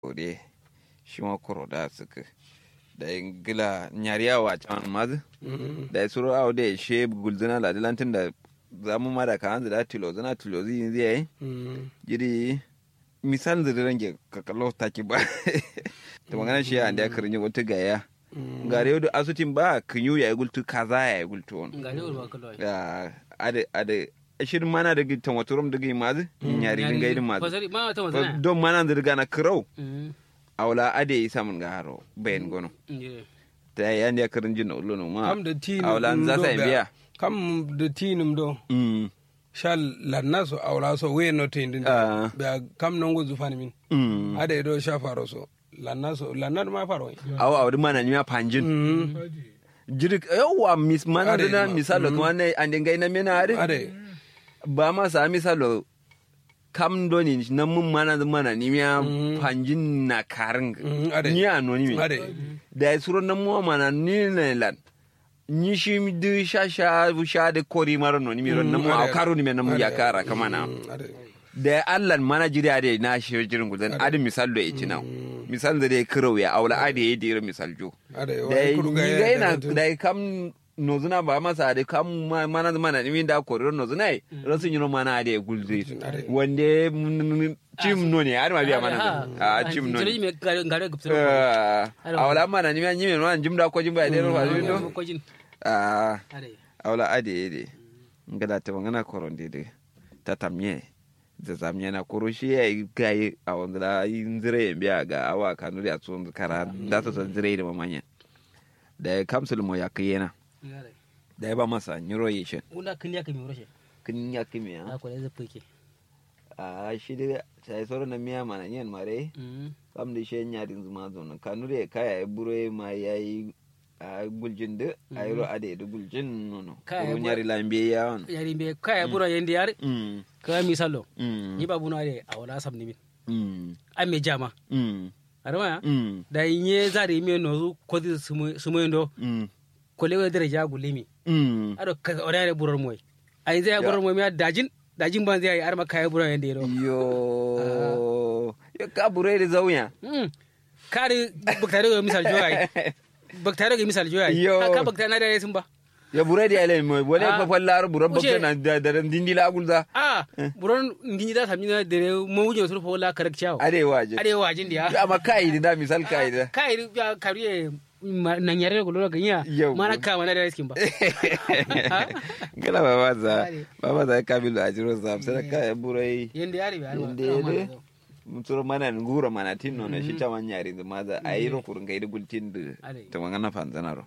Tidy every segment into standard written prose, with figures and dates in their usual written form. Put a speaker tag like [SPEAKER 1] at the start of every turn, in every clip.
[SPEAKER 1] ode shi ma koro da suka da gila nyariya wa can mazu da suru awo da she gulzuna la dilantin da zamu ma da kan da tilo zuna tilo zai zai jiri misal da range ka kallo take ba to magana shi an da karin wata gaya gare da asutin ba kinyu ya gultu kaza ya gultu won
[SPEAKER 2] gare ba kallo
[SPEAKER 1] ya ade shirin mana da gitan waturum da gai mazu nyari din gaidin mazu don mana da riga na kirau awla ade isa mun ga haro bayan gono ta yan ya karin jin ullo no ma awla za sa biya
[SPEAKER 3] kam da tinum do shal lannaso awla so we no tindin ba kam non go zufani min ade do shafaro so lannaso lannar ma faro
[SPEAKER 1] aw mana ni ma panjin jirik yawa mis mana da misalo kuma ne an dinga ina mena ade ba ma sa misalo kam doni na mun mana ni miya panjin na karin ni anoni mi da suro na mu mana ni ne lan ni shi du sha da kori maro no ni mi ron na mu a karo ni me na mu ya kara kama na da Allah mana jira da na shi jirin gudan adi misal da yake nawo misal da dai kiro ya aula adi ya dira misal jo da yi na da kam nozuna ba masa da kam mana ni da kori nozuna rasu yi mana adi ya gulze wanda cim no ne har ma biya mana a cim no ne aula mana ni mi yi me jim da ko jim ba da ro fa do aula adi ya de ngada ta ngana koron de ta tamye da zamye na kurushi ya yi gaye a wanda da yin zire biya ga awa kanu da tsohon kara da ta san zire da mamanya da ya kamsul mo ya kiyena da ya ba masa nyiro yi shi
[SPEAKER 2] una kin ya kimi roshe
[SPEAKER 1] kin ya kimi ya
[SPEAKER 2] ko da zai ke
[SPEAKER 1] a shi da sai soro na miya mana yan mare kam da shi nya din zuma zo kanu da kaya ya bure ma yayi a guljin da ayro ade da guljin nono ko nyari lambe ya on
[SPEAKER 2] yari be kaya bura yende yar ka misalo ni babu na de awala sam ni min ame jama arama da yin zare mi no ko di sumo ndo ko lewe dere ja gulimi ado ka orare buror moy ay zai buror moy mi dajin ban zai arma kaya bura yende ro
[SPEAKER 1] yo ka bure da zauya
[SPEAKER 2] kare baktare misal joy baktare ga misal joy ka baktare na da sun ba
[SPEAKER 1] ya bure da ile mai wale fa fallar buran bakta na da dindi la gulza
[SPEAKER 2] buran dindi da samina da mu wuje su fa wala karak ciao
[SPEAKER 1] arewa
[SPEAKER 2] jin dia
[SPEAKER 1] amma kai da misal kai
[SPEAKER 2] ya kariye nan yare ko lura ganya mana ka mana da skin ba
[SPEAKER 1] gala baba za kabilu ajiro zam sai ka bure
[SPEAKER 2] yende yare ba
[SPEAKER 1] yende muturo mana ngura mana tinno na shi tawan yare da maza ayiro kurun gaida gultin da to ngana fanzanaro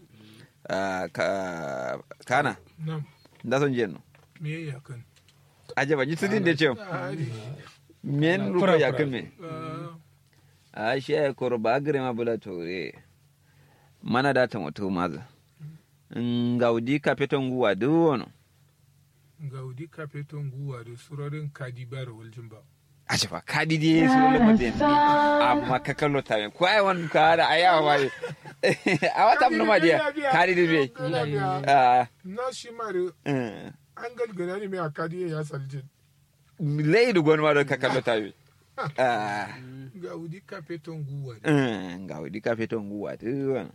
[SPEAKER 1] kana da son jenno
[SPEAKER 4] me ya kan
[SPEAKER 1] aje ba ji tudin da ce men ruko ya kan me a shi ya koro ba gare ma bula tore mana da ta mutu maza ngaudi kapeton guwa duwono
[SPEAKER 4] ngaudi kapeton guwa da surorin kadibar waljimba
[SPEAKER 1] aje ba kadi dai su da mutum amma ka kallo ta me ko ai wannan ka da ayawa wai a wata mun ma dia kadi dai
[SPEAKER 4] na shi mare an galgana ne mai akadi ya saljin
[SPEAKER 1] leidu gon ma da ka kallo ta me
[SPEAKER 4] ngaudi kapeton guwa
[SPEAKER 1] ngaudi kapeton guwa to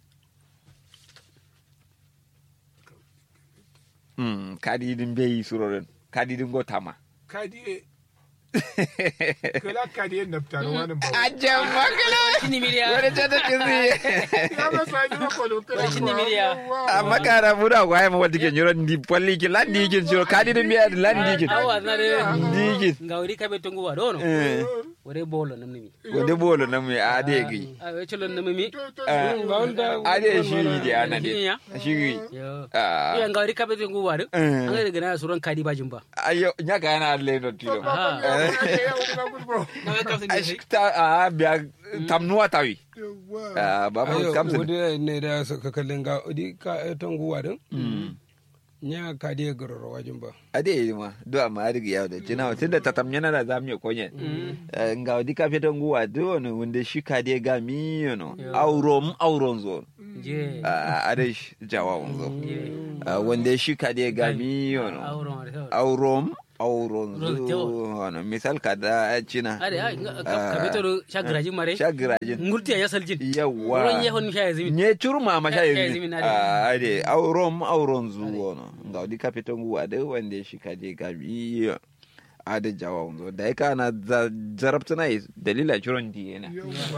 [SPEAKER 1] kadi din bai surorin kadi din gotama
[SPEAKER 4] kadi kala kadi naftar wani ba
[SPEAKER 1] ajan makala
[SPEAKER 2] shini miliya
[SPEAKER 1] wani ta kizi
[SPEAKER 4] ya ba sai ba ko lokacin
[SPEAKER 2] shini miliya
[SPEAKER 1] amma kara buda gwaye ma wanda ke nyoro ndi polli ki landi ki jiro kadi din biya landi ki
[SPEAKER 2] awa na de
[SPEAKER 1] digi
[SPEAKER 2] ngawri kabe tongu wa dono wore bolo namni
[SPEAKER 1] wode bolo nammi ade gi
[SPEAKER 2] a cholo nammi
[SPEAKER 1] ade shiri de ana de shiri
[SPEAKER 2] ya ngawri kabe tongu wa do an ga gana suran kadi bajin ba
[SPEAKER 1] ayo nyaka yana le no tilo
[SPEAKER 4] ya
[SPEAKER 1] biya tamnuwa tawi baba kamsa
[SPEAKER 3] ne da suka kallin ga odi ka tanguwa din nya ka de gororo wajin ba
[SPEAKER 1] ade ma do amma adigi yawo da tina tunda ta tamnya na da zamu konye nga odi ka feton guwa do no wanda shi ka de ga mi no auron zo ade jawa zo wanda shi ka de ga mi no aurom auron zu wani misal ka da cina
[SPEAKER 2] ade ka beto sha garajin mare
[SPEAKER 1] sha garajin
[SPEAKER 2] ngurti ya saljin
[SPEAKER 1] yawa
[SPEAKER 2] ron ye hon sha yazimi
[SPEAKER 1] nye turma ma sha
[SPEAKER 2] yazimi
[SPEAKER 1] ade auron zu wani ga wadi ka fito nguwa da wanda shi ka je gabi ade jawa unzo da ka na zarabtuna dalila churon di yana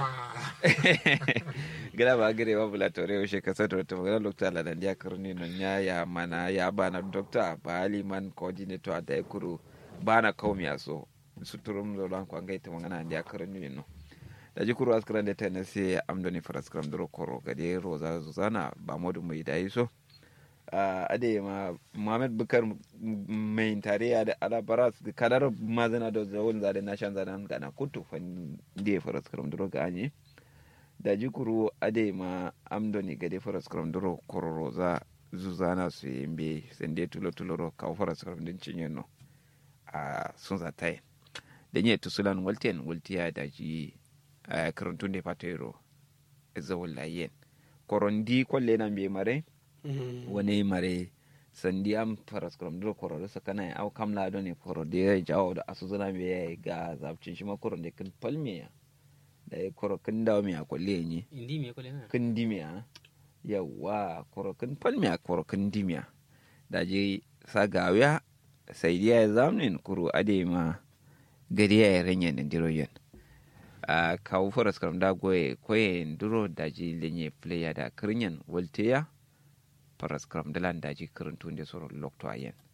[SPEAKER 1] gila ba gire wa bulatore o she kasa to magana lokta la dan dia karni non ya mana ya bana doctor ba aliman coordinator da kuru bana kaumi aso suturum do lan ko ngaita magana dia karni no da ji kuru askran da tana sai amdoni faraskram dro koro gade roza zuzana ba modu mai dai so ade ma Muhammad Bukar mai tare da alabaras kadar mazana da zawon zade na shan zanan gana kutu fan da faraskram dro ganye da jikuru ade ma amdoni gade faras kram duro kororo za zuzana su yimbe sende tuloro ka faras kram din cinyenno a sun za tai da nye tusulan waltiya da ji karantun de patero zawullayen korondi kolle nan be mare wani mare sandi am faras kram duro kororo sakana au kamla do ne korode ya jawo da asuzuna be ga zabcin shi ma koronde kan palmiya da ya korokin dawo mai akwalle ne kin dimiya yawa korokin palmiya korokin dimiya da je sagawiya sai dia zamnin kuru ade ma gari ya ranya nan diroyen a kawo faras karam da goye koye duro da je lenye player da kirinyan walteya faras karam da lan da je kirintun da sauran lokto ayen